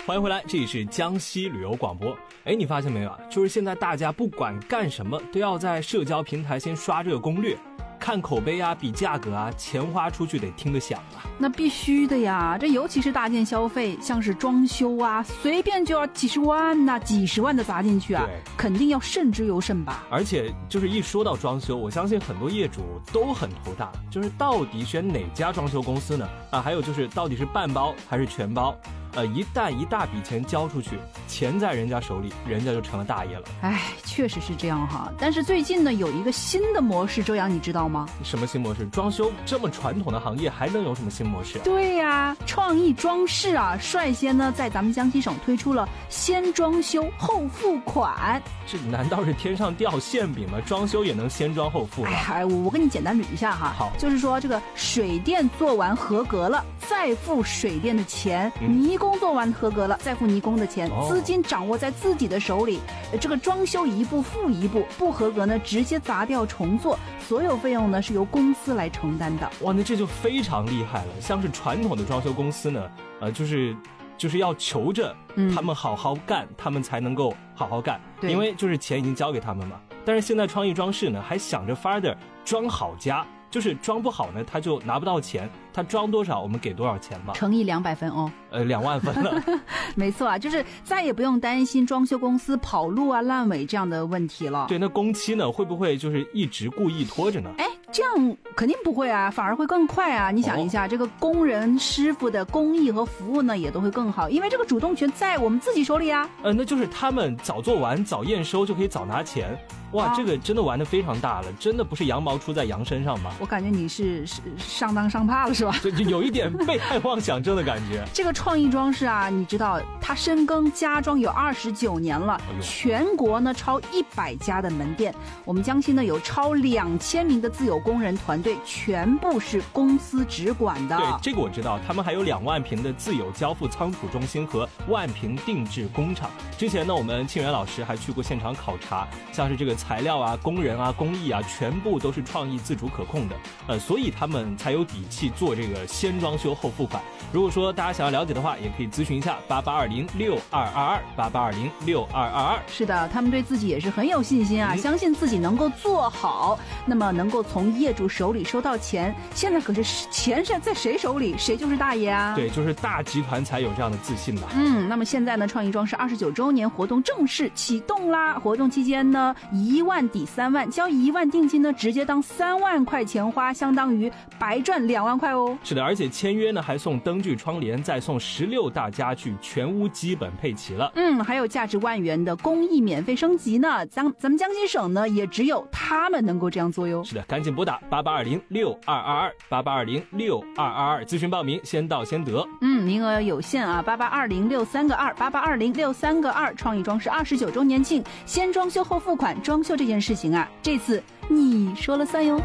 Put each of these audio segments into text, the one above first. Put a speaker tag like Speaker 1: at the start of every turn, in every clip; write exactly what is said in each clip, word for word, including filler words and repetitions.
Speaker 1: 欢迎回来，这里是江西旅游广播。哎，你发现没有啊？就是现在大家不管干什么，都要在社交平台先刷这个攻略，看口碑啊，比价格啊，钱花出去得听得响啊。
Speaker 2: 那必须的呀，这尤其是大件消费，像是装修啊，随便就要几十万呐、啊，几十万的砸进去啊，肯定要慎之又慎吧。
Speaker 1: 而且就是一说到装修，我相信很多业主都很头大，就是到底选哪家装修公司呢？啊，还有就是到底是半包还是全包？呃，一旦一大笔钱交出去，钱在人家手里，人家就成了大爷了。
Speaker 2: 哎，确实是这样哈。但是最近呢，有一个新的模式，周洋你知道吗？
Speaker 1: 什么新模式？装修这么传统的行业，还能有什么新模式、啊？
Speaker 2: 对呀、啊，创意装饰啊，率先呢在咱们江西省推出了先装修后付款。
Speaker 1: 这难道是天上掉馅饼吗？装修也能先装后付吗？
Speaker 2: 哎，我跟你简单捋一下哈。
Speaker 1: 好，
Speaker 2: 就是说这个水电做完合格了，再付水电的钱；
Speaker 1: 嗯、
Speaker 2: 泥工做完合格了，再付泥工的钱。
Speaker 1: 哦、
Speaker 2: 资金掌握在自己的手里，这个装修一步付一步，不合格呢直接砸掉重做，所有费用呢是由公司来承担的。
Speaker 1: 哇，那这就非常厉害了。像是传统的装修公司呢，呃，就是就是要求着他们好好干，嗯、他们才能够好好干，因为就是钱已经交给他们嘛。但是现在创意装饰呢，还想着法的装好家。就是装不好呢，他就拿不到钱。他装多少，我们给多少钱吧。
Speaker 2: 乘以两百分哦，
Speaker 1: 呃，两万分了。
Speaker 2: 没错啊，就是再也不用担心装修公司跑路啊、烂尾这样的问题了。
Speaker 1: 对，那工期呢，会不会就是一直故意拖着呢？
Speaker 2: 哎，这样肯定不会啊，反而会更快啊。你想一下，哦、这个工人师傅的工艺和服务呢，也都会更好，因为这个主动权在我们自己手里啊。
Speaker 1: 呃，那就是他们早做完、早验收就可以早拿钱。哇，这个真的玩得非常大了，真的不是羊毛出在羊身上吗？
Speaker 2: 我感觉你是是上当上怕了是吧？
Speaker 1: 就就有一点被害妄想症的感觉。
Speaker 2: 这个创意装饰啊，你知道它深耕家装有二十九年了，哎、全国呢超一百家的门店，我们江西呢有超两千名的自有工人团队，全部是公司直管的。
Speaker 1: 对，这个我知道，他们还有两万平的自有交付仓储中心和万平定制工厂。之前呢，我们庆元老师还去过现场考察，像是这个材料啊、工人啊、工艺啊，全部都是创意自主可控的，呃，所以他们才有底气做这个先装修后付款。如果说大家想要了解的话，也可以咨询一下八八二零六二二二八八二零六二二二。
Speaker 2: 是的，他们对自己也是很有信心啊，嗯、相信自己能够做好，那么能够从业主手里收到钱。现在可是钱是在谁手里，谁就是大爷啊！
Speaker 1: 对，就是大集团才有这样的自信吧。
Speaker 2: 嗯，那么现在呢，创意装饰二十九周年活动正式启动啦！活动期间呢，一万抵三万，交一万定金呢，直接当三万块钱花，相当于白赚两万块哦。
Speaker 1: 是的，而且签约呢还送灯具、窗帘，再送十六大家具，全屋基本配齐了。
Speaker 2: 嗯，还有价值万元的工艺免费升级呢。咱咱们江西省呢，也只有他们能够这样做哟。
Speaker 1: 是的，赶紧拨打八八二零六二二二八八二零六二二二咨询报名，先到先得。
Speaker 2: 嗯，名额有限啊，八八二零六三个二八八二零六三个二。创意装饰二十九周年庆，先装修后付款，装修这件事情啊，这次你说了算哟。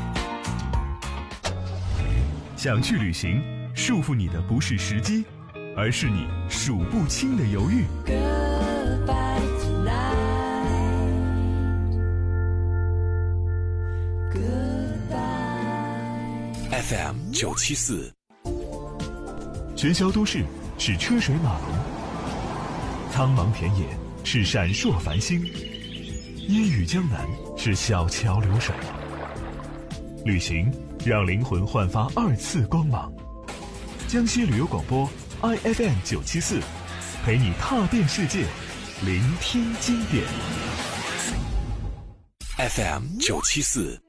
Speaker 3: 想去旅行，束缚你的不是时机，而是你数不清的犹豫。
Speaker 4: F M 九七四，
Speaker 3: 喧嚣都市是车水马龙，苍茫田野是闪烁繁星，烟雨江南是小桥流水。旅行让灵魂焕发二次光芒。江西旅游广播 I F M 九七四，陪你踏遍世界，聆听经典。
Speaker 4: F M 九七四。